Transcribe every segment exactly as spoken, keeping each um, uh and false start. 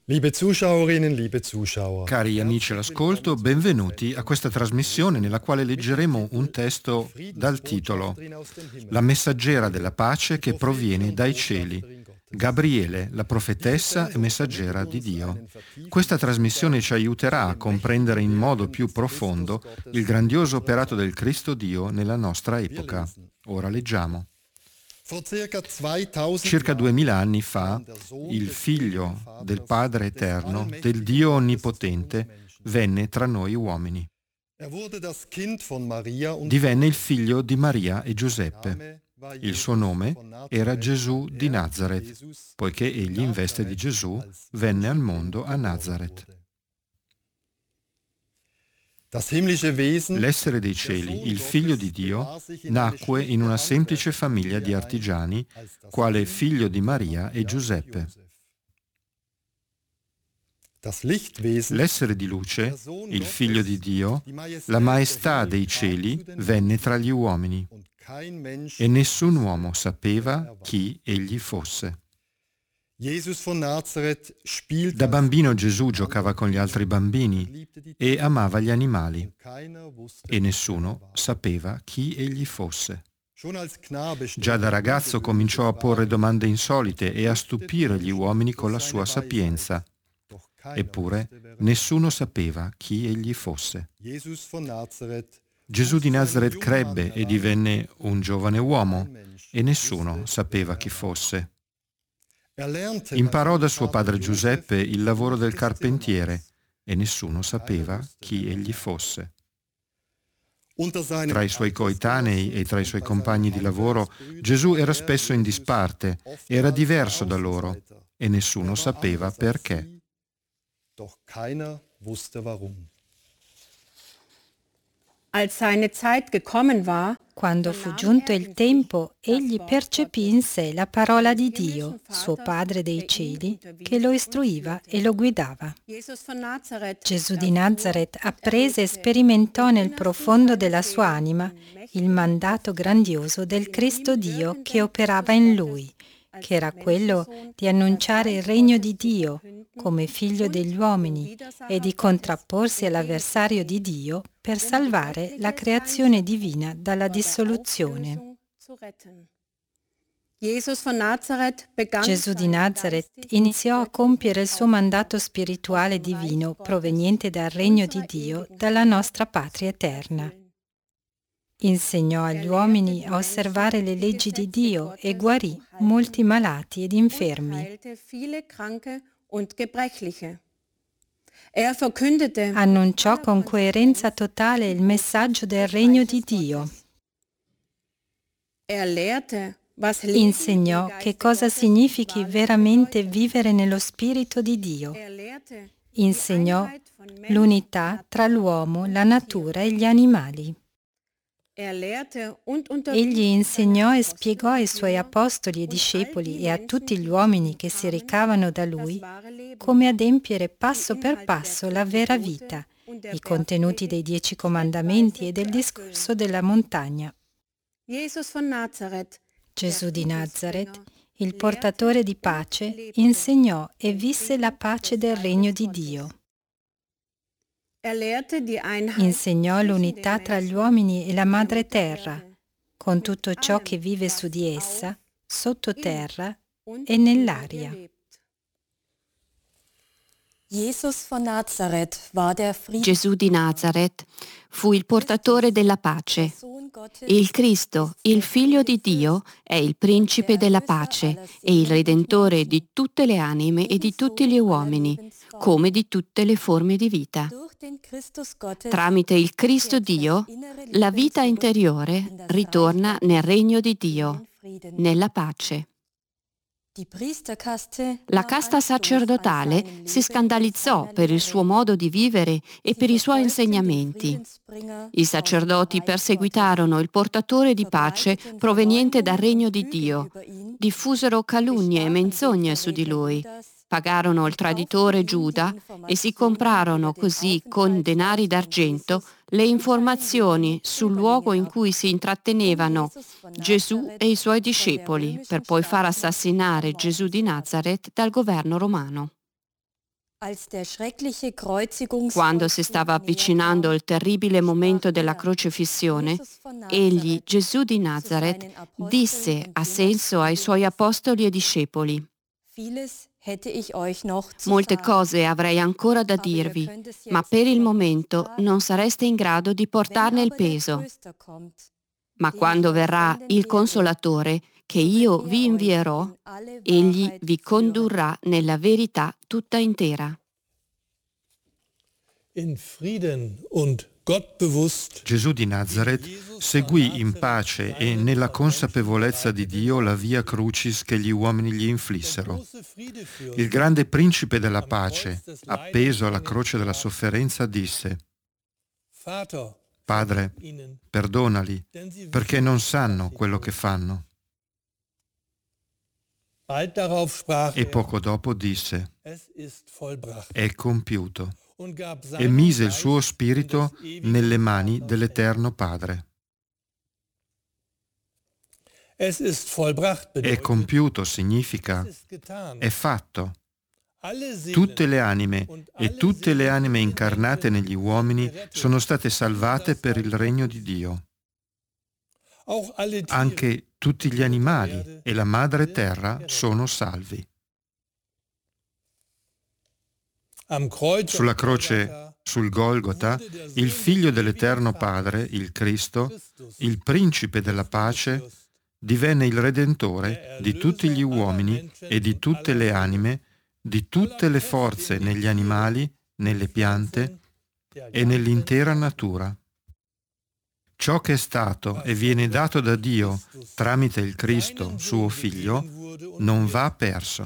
Liebe Zuschauerinnen, liebe Zuschauer. Cari amici all'ascolto, benvenuti a questa trasmissione nella quale leggeremo un testo dal titolo La messaggera della pace che proviene dai cieli. Gabriele, la profetessa e messaggera di Dio. Questa trasmissione ci aiuterà a comprendere in modo più profondo il grandioso operato del Cristo Dio nella nostra epoca. Ora leggiamo. Circa duemila anni fa, il Figlio del Padre Eterno, del Dio Onnipotente, venne tra noi uomini. Divenne il figlio di Maria e Giuseppe. Il suo nome era Gesù di Nazaret, poiché egli in veste di Gesù venne al mondo a Nazaret. L'essere dei cieli, il figlio di Dio, nacque in una semplice famiglia di artigiani, quale figlio di Maria e Giuseppe. L'essere di luce, il figlio di Dio, la maestà dei cieli, venne tra gli uomini, e nessun uomo sapeva chi egli fosse. Da bambino Gesù giocava con gli altri bambini e amava gli animali, e nessuno sapeva chi egli fosse. Già da ragazzo cominciò a porre domande insolite e a stupire gli uomini con la sua sapienza. Eppure nessuno sapeva chi egli fosse. Gesù di Nazaret crebbe e divenne un giovane uomo, e nessuno sapeva chi fosse. Imparò da suo padre Giuseppe il lavoro del carpentiere e nessuno sapeva chi egli fosse. Tra i suoi coetanei e tra i suoi compagni di lavoro, Gesù era spesso in disparte, era diverso da loro e nessuno sapeva perché. Quando fu giunto il tempo, egli percepì in sé la parola di Dio, suo Padre dei cieli, che lo istruiva e lo guidava. Gesù di Nazaret apprese e sperimentò nel profondo della sua anima il mandato grandioso del Cristo Dio che operava in lui, che era quello di annunciare il regno di Dio come figlio degli uomini e di contrapporsi all'avversario di Dio per salvare la creazione divina dalla dissoluzione. Gesù di Nazaret iniziò a compiere il suo mandato spirituale divino proveniente dal regno di Dio, dalla nostra patria eterna. Insegnò agli uomini a osservare le leggi di Dio e guarì molti malati ed infermi. Annunciò con coerenza totale il messaggio del regno di Dio. Insegnò che cosa significhi veramente vivere nello Spirito di Dio. Insegnò l'unità tra l'uomo, la natura e gli animali. Egli insegnò e spiegò ai suoi apostoli e discepoli e a tutti gli uomini che si recavano da lui come adempiere passo per passo la vera vita, i contenuti dei dieci comandamenti e del discorso della montagna. Gesù di Nazaret, il portatore di pace, insegnò e visse la pace del regno di Dio. Insegnò l'unità tra gli uomini e la madre terra, con tutto ciò che vive su di essa, sottoterra e nell'aria. Gesù di Nazaret fu il portatore della pace. Il Cristo, il Figlio di Dio, è il principe della pace e il redentore di tutte le anime e di tutti gli uomini, come di tutte le forme di vita. Tramite il Cristo Dio, la vita interiore ritorna nel regno di Dio, nella pace. La casta sacerdotale si scandalizzò per il suo modo di vivere e per i suoi insegnamenti. I sacerdoti perseguitarono il portatore di pace proveniente dal regno di Dio, diffusero calunnie e menzogne su di lui, pagarono il traditore Giuda e si comprarono così con denari d'argento le informazioni sul luogo in cui si intrattenevano Gesù e i suoi discepoli per poi far assassinare Gesù di Nazaret dal governo romano. Quando si stava avvicinando il terribile momento della crocifissione, egli, Gesù di Nazaret, disse a senso ai suoi apostoli e discepoli: molte cose avrei ancora da dirvi, ma per il momento non sareste in grado di portarne il peso. Ma quando verrà il Consolatore, che io vi invierò, egli vi condurrà nella verità tutta intera. Gesù di Nazaret seguì in pace e nella consapevolezza di Dio la via crucis che gli uomini gli inflissero. Il grande principe della pace, appeso alla croce della sofferenza, disse: Padre, perdonali, perché non sanno quello che fanno. E poco dopo disse: è compiuto, e mise il suo spirito nelle mani dell'Eterno Padre. È compiuto significa è fatto. Tutte le anime e tutte le anime incarnate negli uomini sono state salvate per il regno di Dio. Anche tutti gli animali e la madre terra sono salvi. Sulla croce, sul Golgota, il Figlio dell'Eterno Padre, il Cristo, il Principe della pace, divenne il Redentore di tutti gli uomini e di tutte le anime, di tutte le forze negli animali, nelle piante e nell'intera natura. Ciò che è stato e viene dato da Dio tramite il Cristo, suo Figlio, non va perso.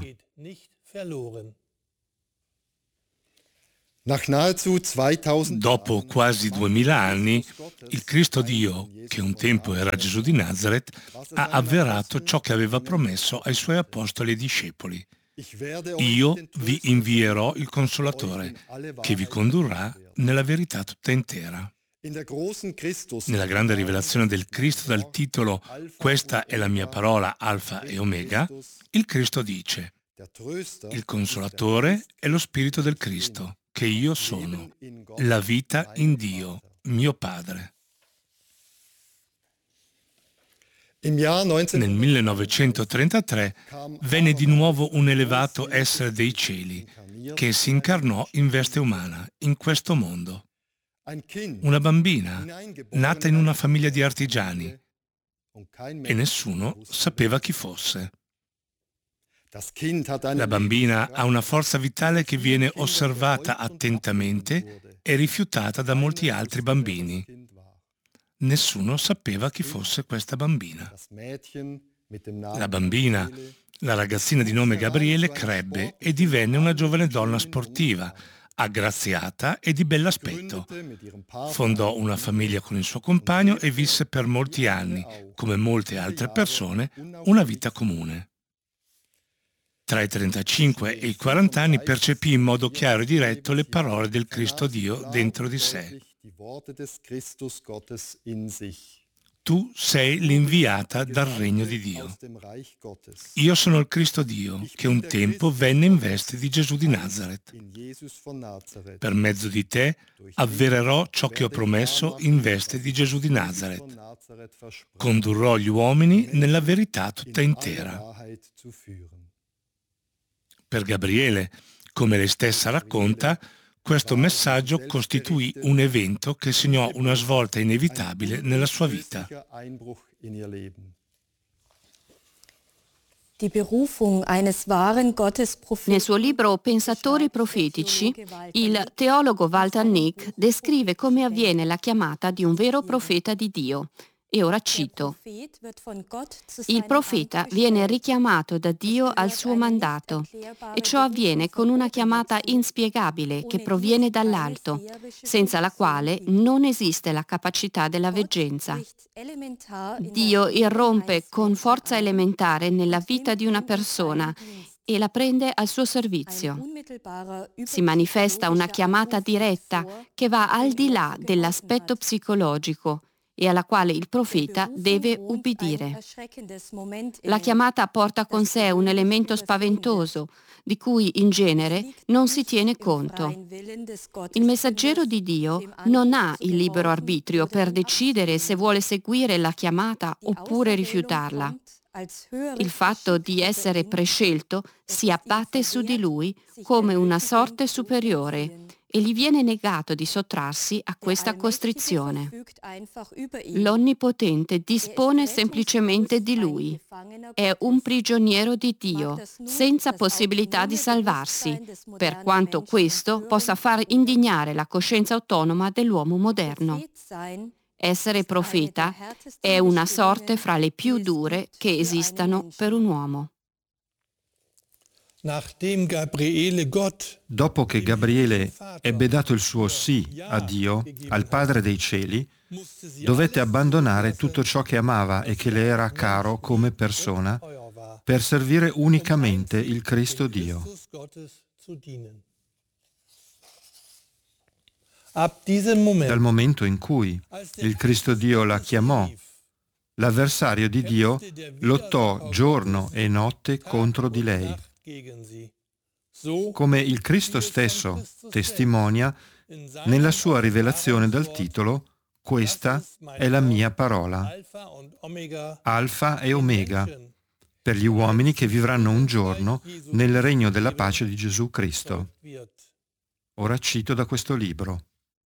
Dopo quasi duemila anni, il Cristo Dio, che un tempo era Gesù di Nazaret, ha avverato ciò che aveva promesso ai suoi apostoli e discepoli. Io vi invierò il Consolatore, che vi condurrà nella verità tutta intera. Nella grande rivelazione del Cristo dal titolo «Questa è la mia parola, Alfa e Omega», il Cristo dice: il Consolatore è lo Spirito del Cristo, che io sono, la vita in Dio, mio Padre. Nel millenovecentotrentatré venne di nuovo un elevato essere dei cieli che si incarnò in veste umana in questo mondo. Una bambina nata in una famiglia di artigiani e nessuno sapeva chi fosse. La bambina ha una forza vitale che viene osservata attentamente e rifiutata da molti altri bambini. Nessuno sapeva chi fosse questa bambina. La bambina, la ragazzina di nome Gabriele, crebbe e divenne una giovane donna sportiva, aggraziata e di bell'aspetto. Fondò una famiglia con il suo compagno e visse per molti anni, come molte altre persone, una vita comune. Tra i trentacinque e i quaranta anni percepì in modo chiaro e diretto le parole del Cristo Dio dentro di sé. Tu sei l'inviata dal regno di Dio. Io sono il Cristo Dio, che un tempo venne in veste di Gesù di Nazaret. Per mezzo di te avvererò ciò che ho promesso in veste di Gesù di Nazaret. Condurrò gli uomini nella verità tutta intera. Per Gabriele, come lei stessa racconta, questo messaggio costituì un evento che segnò una svolta inevitabile nella sua vita. Nel suo libro Pensatori profetici, il teologo Walter Nick descrive come avviene la chiamata di un vero profeta di Dio. E ora cito: il profeta viene richiamato da Dio al suo mandato e ciò avviene con una chiamata inspiegabile che proviene dall'alto, senza la quale non esiste la capacità della veggenza. Dio irrompe con forza elementare nella vita di una persona e la prende al suo servizio. Si manifesta una chiamata diretta che va al di là dell'aspetto psicologico e alla quale il profeta deve ubbidire. La chiamata porta con sé un elemento spaventoso di cui in genere non si tiene conto. Il messaggero di Dio non ha il libero arbitrio per decidere se vuole seguire la chiamata oppure rifiutarla. Il fatto di essere prescelto si abbatte su di lui come una sorte superiore e gli viene negato di sottrarsi a questa costrizione. L'Onnipotente dispone semplicemente di lui. È un prigioniero di Dio, senza possibilità di salvarsi, per quanto questo possa far indignare la coscienza autonoma dell'uomo moderno. Essere profeta è una sorte fra le più dure che esistano per un uomo. Dopo che Gabriele ebbe dato il suo sì a Dio, al Padre dei cieli, dovette abbandonare tutto ciò che amava e che le era caro come persona per servire unicamente il Cristo Dio. Dal momento in cui il Cristo Dio la chiamò, l'avversario di Dio lottò giorno e notte contro di lei. Come il Cristo stesso testimonia nella sua rivelazione dal titolo «Questa è la mia parola, Alfa e Omega», per gli uomini che vivranno un giorno nel regno della pace di Gesù Cristo. Ora cito da questo libro.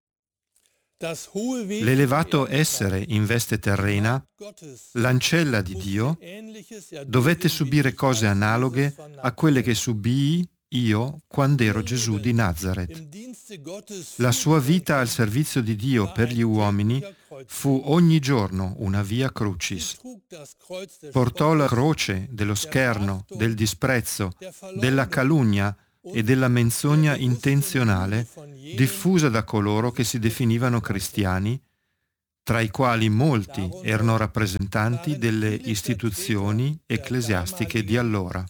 L'elevato essere in veste terrena, l'ancella di Dio, dovette subire cose analoghe a quelle che subii io quando ero Gesù di Nazaret. La sua vita al servizio di Dio per gli uomini fu ogni giorno una via crucis. Portò la croce dello scherno, del disprezzo, della calunnia e della menzogna intenzionale diffusa da coloro che si definivano cristiani, tra i quali molti erano rappresentanti delle istituzioni ecclesiastiche di allora.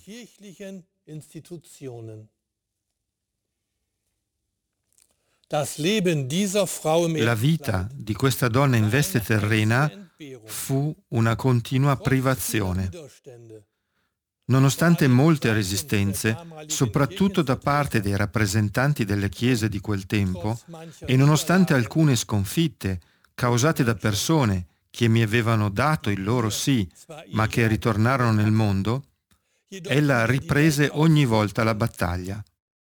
La vita di questa donna in veste terrena fu una continua privazione. Nonostante molte resistenze, soprattutto da parte dei rappresentanti delle chiese di quel tempo, e nonostante alcune sconfitte causate da persone che mi avevano dato il loro sì, ma che ritornarono nel mondo, ella riprese ogni volta la battaglia.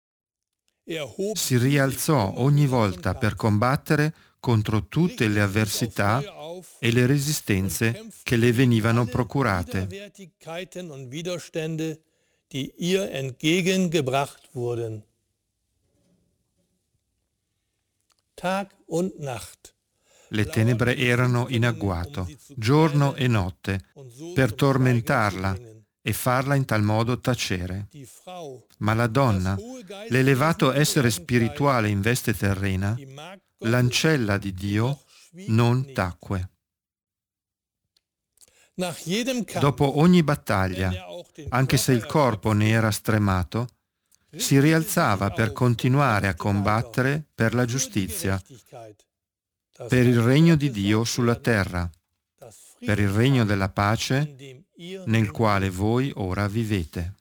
Si rialzò ogni volta per combattere contro tutte le avversità e le resistenze che le venivano procurate. Le tenebre erano in agguato, giorno e notte, per tormentarla e farla in tal modo tacere. Ma la donna, l'elevato essere spirituale in veste terrena, l'ancella di Dio, non tacque. Dopo ogni battaglia, anche se il corpo ne era stremato, si rialzava per continuare a combattere per la giustizia, per il regno di Dio sulla terra, per il regno della pace nel quale voi ora vivete.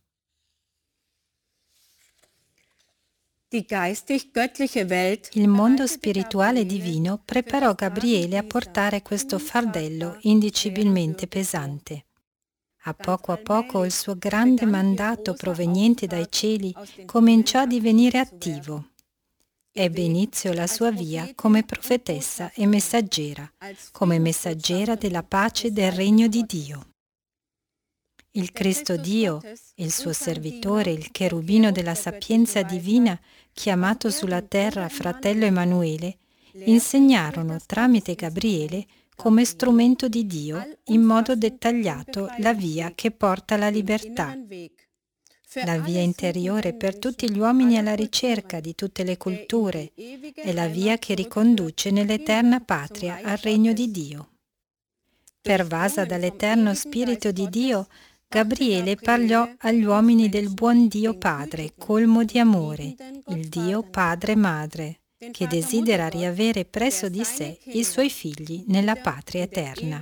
Il mondo spirituale divino preparò Gabriele a portare questo fardello indicibilmente pesante. A poco a poco il suo grande mandato proveniente dai cieli cominciò a divenire attivo. Ebbe inizio la sua via come profetessa e messaggera, come messaggera della pace del regno di Dio. Il Cristo Dio, il suo servitore, il cherubino della sapienza divina, chiamato sulla terra fratello Emanuele, insegnarono tramite Gabriele come strumento di Dio in modo dettagliato la via che porta alla libertà, la via interiore per tutti gli uomini alla ricerca di tutte le culture e la via che riconduce nell'eterna patria al regno di Dio. Pervasa dall'eterno Spirito di Dio, Gabriele parlò agli uomini del buon Dio Padre, colmo di amore, il Dio Padre Madre, che desidera riavere presso di sé i suoi figli nella patria eterna.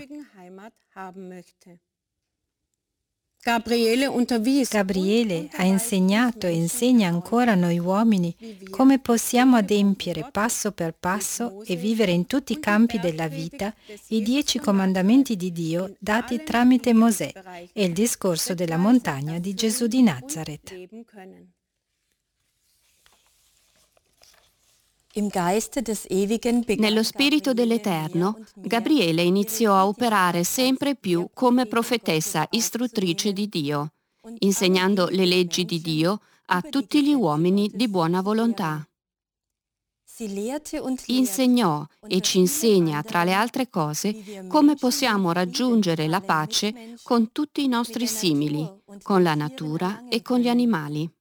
Gabriele ha insegnato e insegna ancora a noi uomini come possiamo adempiere passo per passo e vivere in tutti i campi della vita i dieci comandamenti di Dio dati tramite Mosè e il discorso della montagna di Gesù di Nazaret. Nello spirito dell'Eterno, Gabriele iniziò a operare sempre più come profetessa istruttrice di Dio, insegnando le leggi di Dio a tutti gli uomini di buona volontà. Insegnò e ci insegna, tra le altre cose, come possiamo raggiungere la pace con tutti i nostri simili, con la natura e con gli animali.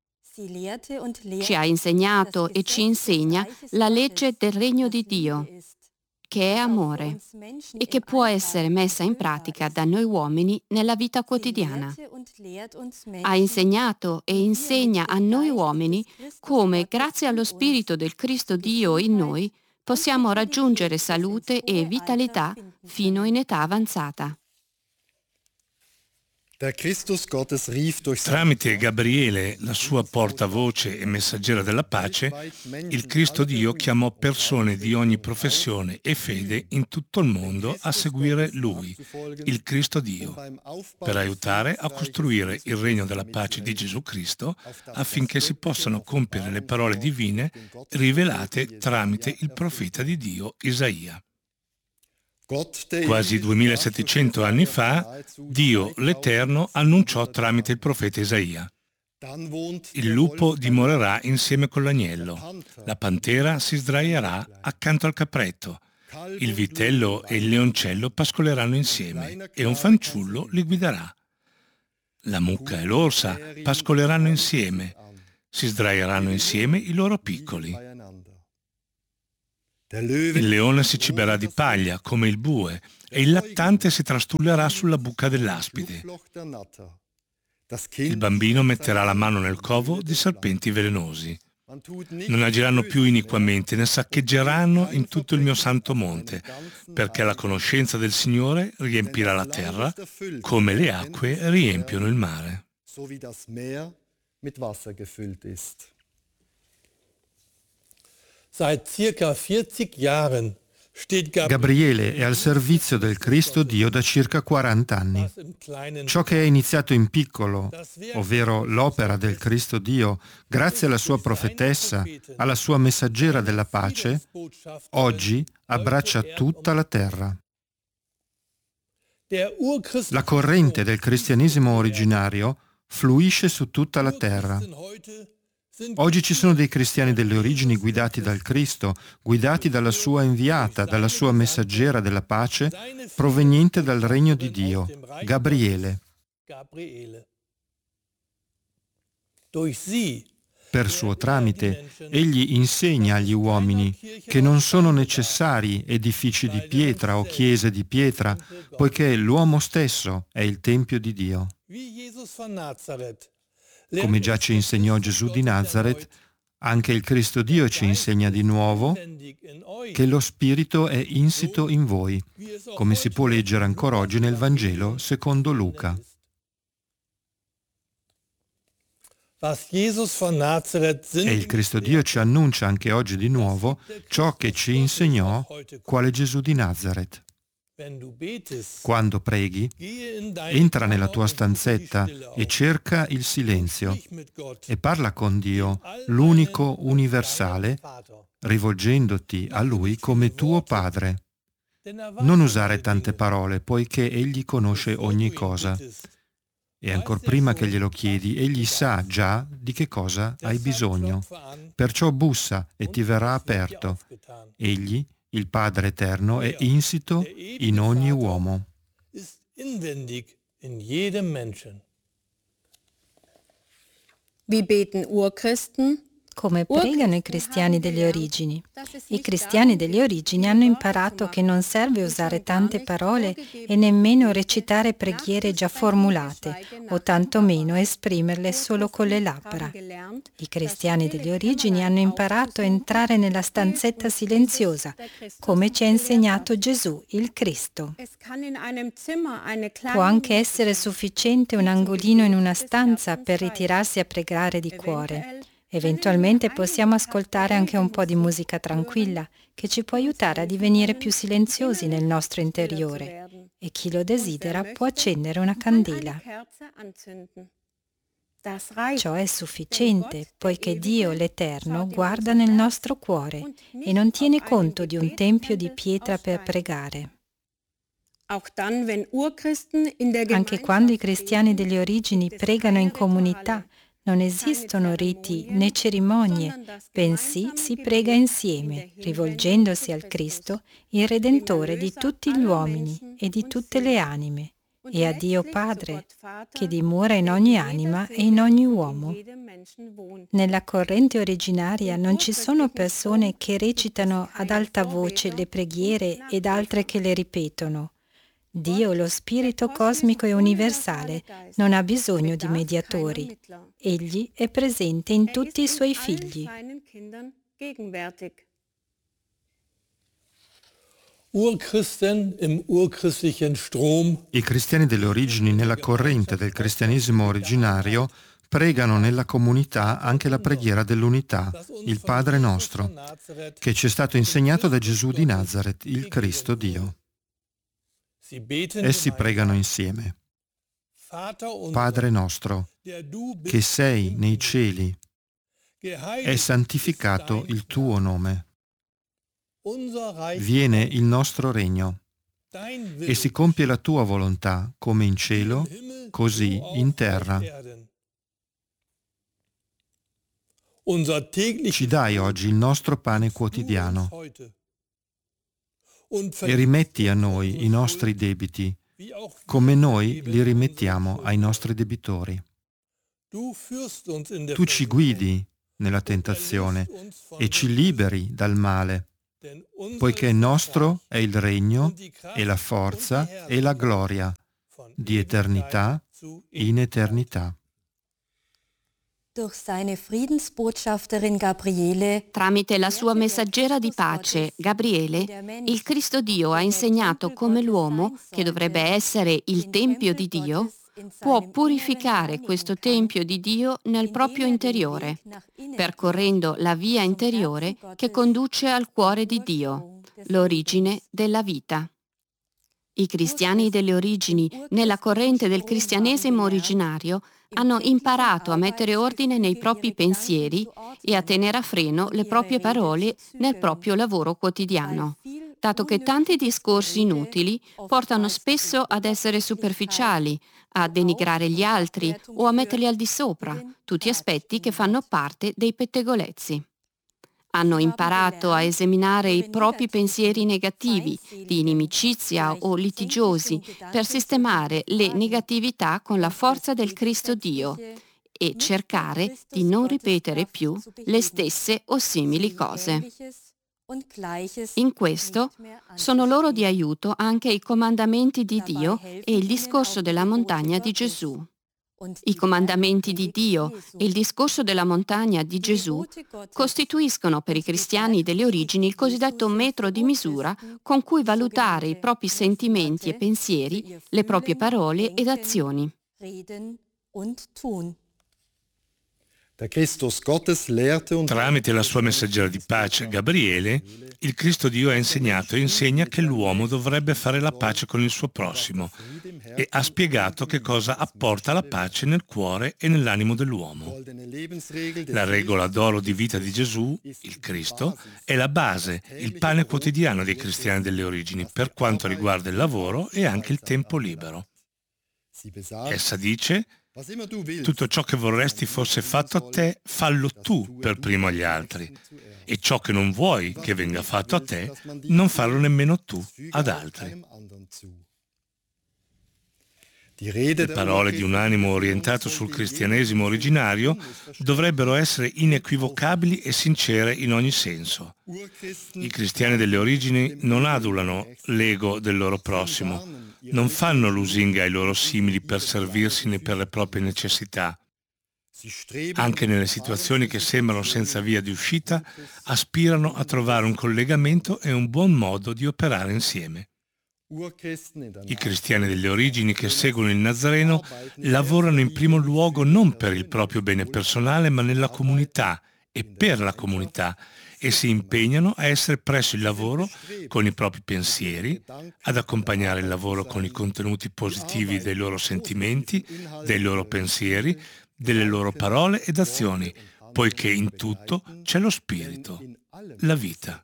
Ci ha insegnato e ci insegna la legge del regno di Dio, che è amore e che può essere messa in pratica da noi uomini nella vita quotidiana. Ha insegnato e insegna a noi uomini come, grazie allo Spirito del Cristo Dio in noi, possiamo raggiungere salute e vitalità fino in età avanzata. Tramite Gabriele, la sua portavoce e messaggera della pace, il Cristo Dio chiamò persone di ogni professione e fede in tutto il mondo a seguire Lui, il Cristo Dio, per aiutare a costruire il regno della pace di Gesù Cristo affinché si possano compiere le parole divine rivelate tramite il profeta di Dio Isaia. Quasi duemilasettecento anni fa, Dio l'Eterno annunciò tramite il profeta Isaia: il lupo dimorerà insieme con l'agnello, la pantera si sdraierà accanto al capretto, il vitello e il leoncello pascoleranno insieme e un fanciullo li guiderà. La mucca e l'orsa pascoleranno insieme, si sdraieranno insieme i loro piccoli. Il leone si ciberà di paglia come il bue e il lattante si trastullerà sulla bucca dell'aspide. Il bambino metterà la mano nel covo di serpenti velenosi. Non agiranno più iniquamente né saccheggeranno in tutto il mio santo monte, perché la conoscenza del Signore riempirà la terra come le acque riempiono il mare. Gabriele è al servizio del Cristo Dio da circa quaranta anni. Ciò che è iniziato in piccolo, ovvero l'opera del Cristo Dio, grazie alla sua profetessa, alla sua messaggera della pace, oggi abbraccia tutta la terra. La corrente del cristianesimo originario fluisce su tutta la terra. Oggi ci sono dei cristiani delle origini guidati dal Cristo, guidati dalla sua inviata, dalla sua messaggera della pace, proveniente dal regno di Dio, Gabriele. Per suo tramite, egli insegna agli uomini che non sono necessari edifici di pietra o chiese di pietra, poiché l'uomo stesso è il Tempio di Dio. Come già ci insegnò Gesù di Nazaret, anche il Cristo Dio ci insegna di nuovo che lo Spirito è insito in voi, come si può leggere ancora oggi nel Vangelo secondo Luca. E il Cristo Dio ci annuncia anche oggi di nuovo ciò che ci insegnò quale Gesù di Nazaret. Quando preghi, entra nella tua stanzetta e cerca il silenzio e parla con Dio, l'unico universale, rivolgendoti a Lui come tuo Padre. Non usare tante parole, poiché Egli conosce ogni cosa. E ancor prima che glielo chiedi, Egli sa già di che cosa hai bisogno. Perciò bussa e ti verrà aperto. Egli, il Padre Eterno, è insito in ogni uomo. Come pregano i cristiani delle origini? I cristiani delle origini hanno imparato che non serve usare tante parole e nemmeno recitare preghiere già formulate, o tantomeno esprimerle solo con le labbra. I cristiani delle origini hanno imparato a entrare nella stanzetta silenziosa, come ci ha insegnato Gesù, il Cristo. Può anche essere sufficiente un angolino in una stanza per ritirarsi a pregare di cuore. Eventualmente possiamo ascoltare anche un po' di musica tranquilla, che ci può aiutare a divenire più silenziosi nel nostro interiore, e chi lo desidera può accendere una candela. Ciò è sufficiente, poiché Dio l'Eterno guarda nel nostro cuore e non tiene conto di un tempio di pietra per pregare. Anche quando i cristiani delle origini pregano in comunità, non esistono riti né cerimonie, bensì si prega insieme, rivolgendosi al Cristo, il Redentore di tutti gli uomini e di tutte le anime, e a Dio Padre, che dimora in ogni anima e in ogni uomo. Nella corrente originaria non ci sono persone che recitano ad alta voce le preghiere ed altre che le ripetono. Dio, lo Spirito cosmico e universale, non ha bisogno di mediatori. Egli è presente in tutti i suoi figli. I cristiani delle origini nella corrente del cristianesimo originario pregano nella comunità anche la preghiera dell'unità, il Padre nostro, che ci è stato insegnato da Gesù di Nazaret, il Cristo Dio. Essi pregano insieme. Padre nostro, che sei nei cieli, è santificato il tuo nome. Viene il nostro regno e si compie la tua volontà, come in cielo, così in terra. Ci dai oggi il nostro pane quotidiano e rimetti a noi i nostri debiti, come noi li rimettiamo ai nostri debitori. Tu ci guidi nella tentazione e ci liberi dal male, poiché nostro è il regno e la forza e la gloria di eternità in eternità. Tramite la sua messaggera di pace, Gabriele, il Cristo Dio ha insegnato come l'uomo, che dovrebbe essere il Tempio di Dio, può purificare questo Tempio di Dio nel proprio interiore, percorrendo la via interiore che conduce al cuore di Dio, l'origine della vita. I cristiani delle origini, nella corrente del cristianesimo originario, hanno imparato a mettere ordine nei propri pensieri e a tenere a freno le proprie parole nel proprio lavoro quotidiano, dato che tanti discorsi inutili portano spesso ad essere superficiali, a denigrare gli altri o a metterli al di sopra, tutti aspetti che fanno parte dei pettegolezzi. Hanno imparato a esaminare i propri pensieri negativi, di inimicizia o litigiosi, per sistemare le negatività con la forza del Cristo Dio e cercare di non ripetere più le stesse o simili cose. In questo sono loro di aiuto anche i comandamenti di Dio e il discorso della montagna di Gesù. I comandamenti di Dio e il discorso della montagna di Gesù costituiscono per i cristiani delle origini il cosiddetto metro di misura con cui valutare i propri sentimenti e pensieri, le proprie parole ed azioni. Tramite la sua messaggera di pace, Gabriele, il Cristo Dio ha insegnato e insegna che l'uomo dovrebbe fare la pace con il suo prossimo e ha spiegato che cosa apporta la pace nel cuore e nell'animo dell'uomo. La regola d'oro di vita di Gesù, il Cristo, è la base, il pane quotidiano dei cristiani delle origini per quanto riguarda il lavoro e anche il tempo libero. Essa dice: tutto ciò che vorresti fosse fatto a te, fallo tu per primo agli altri. E ciò che non vuoi che venga fatto a te, non farlo nemmeno tu ad altri. Le parole di un animo orientato sul cristianesimo originario dovrebbero essere inequivocabili e sincere in ogni senso. I cristiani delle origini non adulano l'ego del loro prossimo, non fanno lusinga ai loro simili per servirsene per le proprie necessità. Anche nelle situazioni che sembrano senza via di uscita, aspirano a trovare un collegamento e un buon modo di operare insieme. I cristiani delle origini che seguono il Nazareno lavorano in primo luogo non per il proprio bene personale, ma nella comunità e per la comunità, e si impegnano a essere presso il lavoro con i propri pensieri, ad accompagnare il lavoro con i contenuti positivi dei loro sentimenti, dei loro pensieri, delle loro parole ed azioni, poiché in tutto c'è lo spirito, la vita.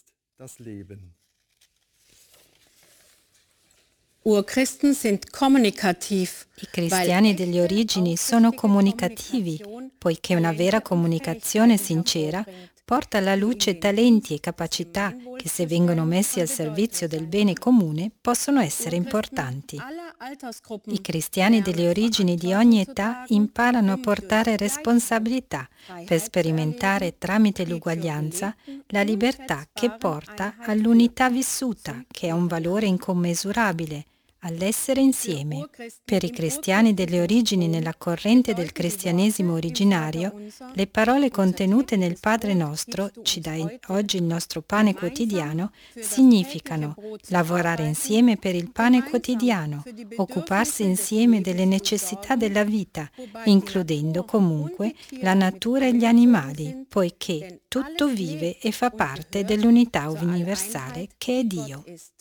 Urchristen sind kommunikativ. I cristiani delle origini sono comunicativi, poiché una vera comunicazione sincera porta alla luce talenti e capacità che, se vengono messi al servizio del bene comune, possono essere importanti. I cristiani delle origini di ogni età imparano a portare responsabilità per sperimentare tramite l'uguaglianza la libertà che porta all'unità vissuta, che è un valore incommisurabile, all'essere insieme. Per i cristiani delle origini nella corrente del cristianesimo originario, le parole contenute nel Padre nostro, ci dai oggi il nostro pane quotidiano, significano lavorare insieme per il pane quotidiano, occuparsi insieme delle necessità della vita, includendo comunque la natura e gli animali, poiché tutto vive e fa parte dell'unità universale che è Dio.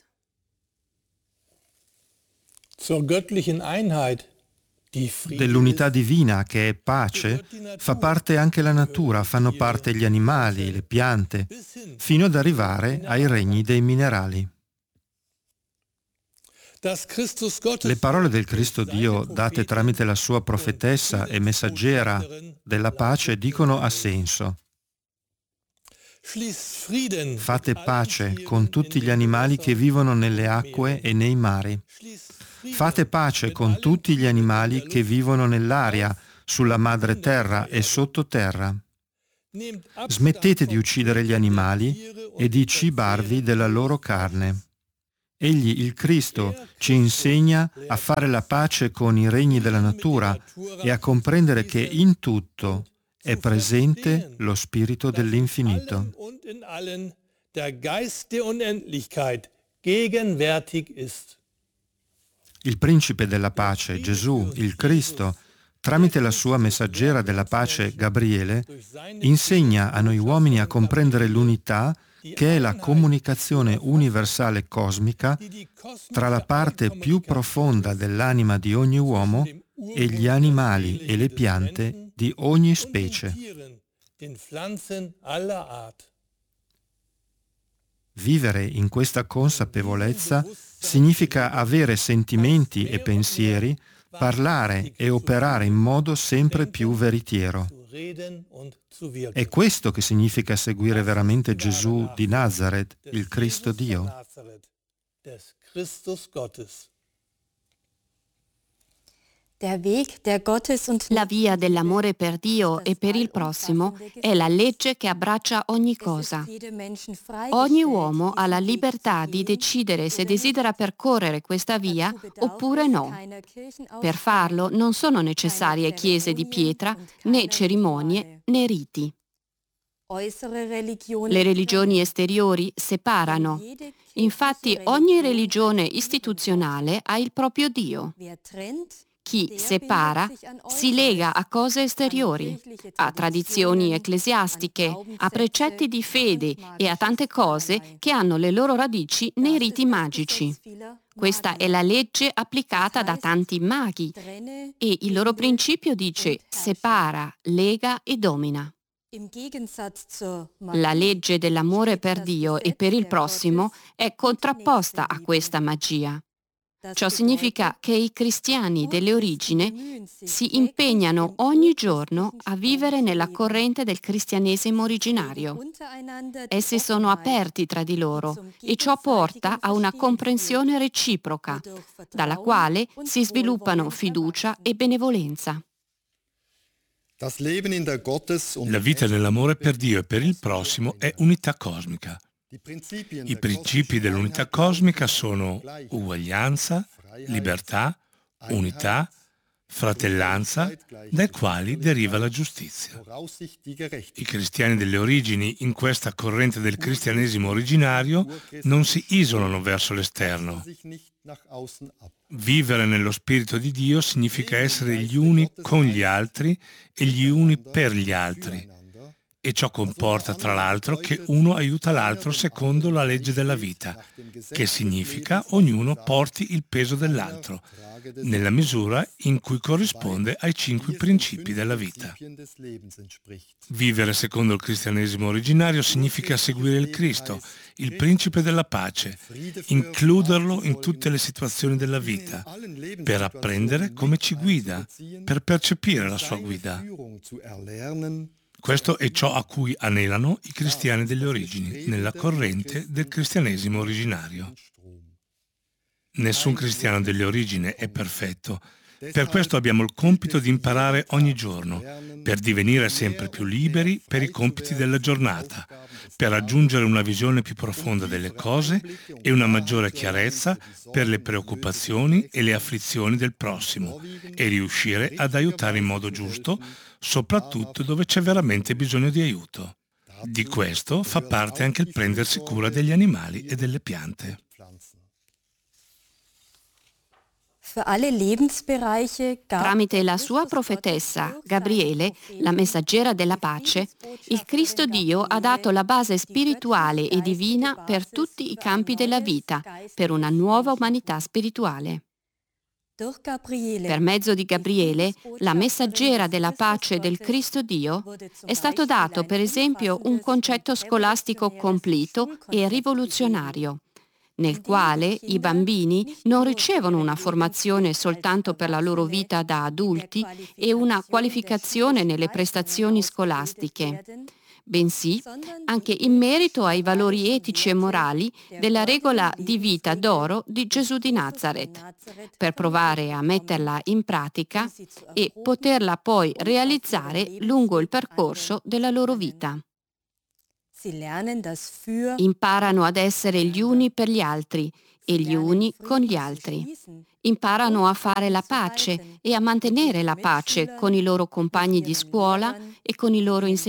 Dell'unità divina che è pace fa parte anche la natura, fanno parte gli animali, le piante, fino ad arrivare ai regni dei minerali. Le parole del Cristo Dio, date tramite la sua profetessa e messaggera della pace, dicono a senso: fate pace con tutti gli animali che vivono nelle acque e nei mari. Fate pace con tutti gli animali che vivono nell'aria, sulla madre terra e sottoterra. Smettete di uccidere gli animali e di cibarvi della loro carne. Egli, il Cristo, ci insegna a fare la pace con i regni della natura e a comprendere che in tutto è presente lo spirito dell'infinito. Il principe della pace, Gesù, il Cristo, tramite la sua messaggera della pace, Gabriele, insegna a noi uomini a comprendere l'unità che è la comunicazione universale cosmica tra la parte più profonda dell'anima di ogni uomo e gli animali e le piante di ogni specie. Vivere in questa consapevolezza significa avere sentimenti e pensieri, parlare e operare in modo sempre più veritiero. È questo che significa seguire veramente Gesù di Nazareth, il Cristo Dio. La via dell'amore per Dio e per il prossimo è la legge che abbraccia ogni cosa. Ogni uomo ha la libertà di decidere se desidera percorrere questa via oppure no. Per farlo non sono necessarie chiese di pietra, né cerimonie, né riti. Le religioni esteriori separano. Infatti ogni religione istituzionale ha il proprio Dio. Chi separa si lega a cose esteriori, a tradizioni ecclesiastiche, a precetti di fede e a tante cose che hanno le loro radici nei riti magici. Questa è la legge applicata da tanti maghi e il loro principio dice separa, lega e domina. La legge dell'amore per Dio e per il prossimo è contrapposta a questa magia. Ciò significa che i cristiani delle origini si impegnano ogni giorno a vivere nella corrente del cristianesimo originario. Essi sono aperti tra di loro e ciò porta a una comprensione reciproca, dalla quale si sviluppano fiducia e benevolenza. La vita nell'amore per Dio e per il prossimo è unità cosmica. I principi dell'unità cosmica sono uguaglianza, libertà, unità, fratellanza, dai quali deriva la giustizia. I cristiani delle origini in questa corrente del cristianesimo originario non si isolano verso l'esterno. Vivere nello Spirito di Dio significa essere gli uni con gli altri e gli uni per gli altri. E ciò comporta, tra l'altro, che uno aiuta l'altro secondo la legge della vita, che significa ognuno porti il peso dell'altro, nella misura in cui corrisponde ai cinque principi della vita. Vivere secondo il cristianesimo originario significa seguire il Cristo, il principe della pace, includerlo in tutte le situazioni della vita, per apprendere come ci guida, per percepire la sua guida. Questo è ciò a cui anelano i cristiani delle origini, nella corrente del cristianesimo originario. Nessun cristiano delle origini è perfetto. Per questo abbiamo il compito di imparare ogni giorno, per divenire sempre più liberi per i compiti della giornata, per raggiungere una visione più profonda delle cose e una maggiore chiarezza per le preoccupazioni e le afflizioni del prossimo e riuscire ad aiutare in modo giusto, soprattutto dove c'è veramente bisogno di aiuto. Di questo fa parte anche il prendersi cura degli animali e delle piante. Tramite la sua profetessa, Gabriele, la messaggera della pace, il Cristo Dio ha dato la base spirituale e divina per tutti i campi della vita, per una nuova umanità spirituale. Per mezzo di Gabriele, la messaggera della pace del Cristo Dio, è stato dato, per esempio, un concetto scolastico completo e rivoluzionario, nel quale i bambini non ricevono una formazione soltanto per la loro vita da adulti e una qualificazione nelle prestazioni scolastiche, bensì anche in merito ai valori etici e morali della regola di vita d'oro di Gesù di Nazaret, per provare a metterla in pratica e poterla poi realizzare lungo il percorso della loro vita. Imparano ad essere gli uni per gli altri e gli uni con gli altri. Imparano a fare la pace e a mantenere la pace con i loro compagni di scuola e con i loro insegnanti.